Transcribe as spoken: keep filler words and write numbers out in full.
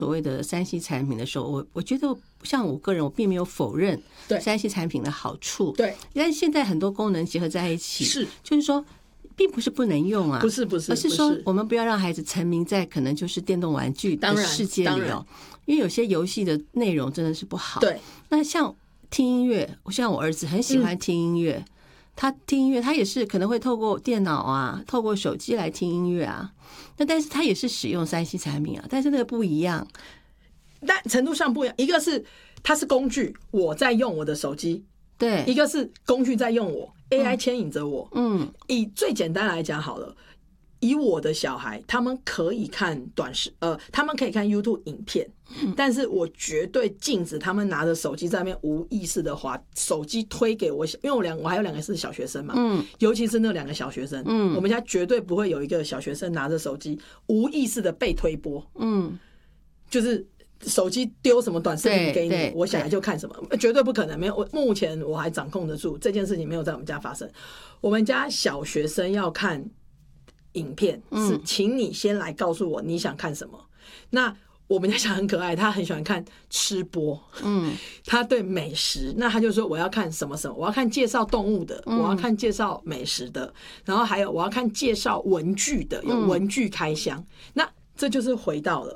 所谓的三 C 产品的时候，我我觉得像我个人，我并没有否认三 C 产品的好处， 对， 但是现在很多功能结合在一起， 是就是说。并不是不能用啊， 不是不是， 而是说我们不要让孩子沉迷在可能就是电动玩具的世界里哦，因为有些游戏的内容真的是不好。 对， 那像听音乐，像我儿子很喜欢听音乐，嗯、他听音乐，他也是可能会透过电脑啊，透过手机来听音乐啊。那但是他也是使用三 C 产品啊，但是那个不一样， 但程度上不一样。一个是它是工具，我在用我的手机。 对， 一个是工具在用我 ，A I 牵引着我。嗯，以最简单来讲好了，以我的小孩，他们可以看短视，呃，他们可以看 YouTube 影片，嗯、但是我绝对禁止他们拿着手机在那边无意识的滑手机推给我，因为我两我还有两个是小学生嘛，嗯，尤其是那两个小学生，嗯，我们家绝对不会有一个小学生拿着手机无意识的被推播，嗯，就是。手机丢什么短视频给你，我小孩就看什么，绝对不可能。没有，目前我还掌控得住这件事情，没有在我们家发生。我们家小学生要看影片，是请你先来告诉我你想看什么。那我们家小孩很可爱，他很喜欢看吃播，嗯，他对美食，那他就说我要看什么什么，我要看介绍动物的，我要看介绍美食的，然后还有我要看介绍文具的，有文具开箱。那这就是回到了